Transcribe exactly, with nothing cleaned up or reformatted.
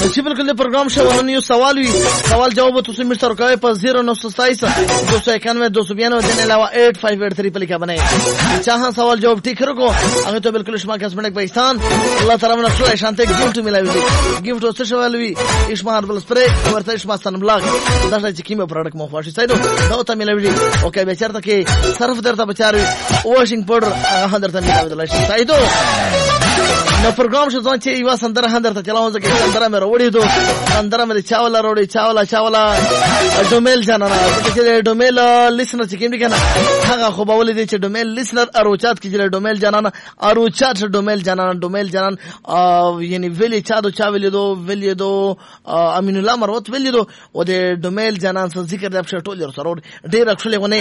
چې بالکل د پروګرام شو نن یو سوال وي سوال جواب تاسو مې سره کوي په صفر نو ستایس دو سو اکانوے دو سو بیانوے دن علاوه आठ पाँच आठ तीन पर लिखा बनाए चाहा सवाल जवाब ठीक रखो हमें तो बिल्कुल इस्मा के हस्बैंड पाकिस्तान अल्लाह ताला ने खुला शांति गिफ्ट मिलावी गिफ्ट होते शवाल वी इस्मा हर्बल स्प्रे वर्ता इस्मा सन ब्लॉग दादा चिकीमे प्रोडक्ट मो फाशी साइडो दावता मिलावी ओके बेचारता के सर्फ दरता बेचारी वॉशिंग पाउडर हंदरता मिलावी दला साइडो نو پروګرام شو ځان چې یو سندره هندرته چلاو ځکه سندره مې وروړي دو سندره مې چاولا وروړي چاولا چاولا ډومل جانانا چې ډومل لیسنر چې کیندي کنه هغه خو به ولې چې ډومل لیسنر اروچات کې چې ډومل جانانا اروچات ډومل جانانا ډومل جانان یعنی ویلی چادو چاولی دو ویلی دو امین الله مروت ویلی دو او د ډومل جانان څخه ذکر د افشر ټول سره ډیر اکشلې ونه